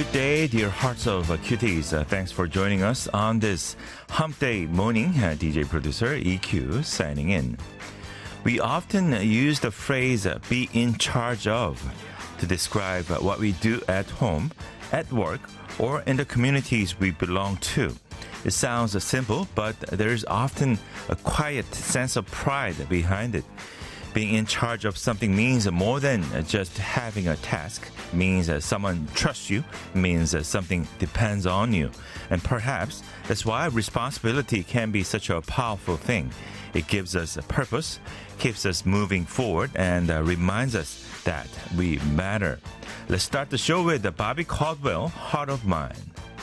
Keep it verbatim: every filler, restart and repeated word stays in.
good day, dear hearts of uh, cuties. Uh, thanks for joining us on this hump day morning. Uh, D J producer E Q signing in. We often use the phrase uh, be in charge of to describe uh, what we do at home, at work, or in the communities we belong to. It sounds uh, simple, but there is often a quiet sense of pride behind it. Being in charge of something means more than just having a task. It means that someone trusts you. It means that something depends on you. And perhaps that's why responsibility can be such a powerful thing. It gives us a purpose, keeps us moving forward, and uh, reminds us that we matter. Let's start the show with Bobby Caldwell, Heart of Mine.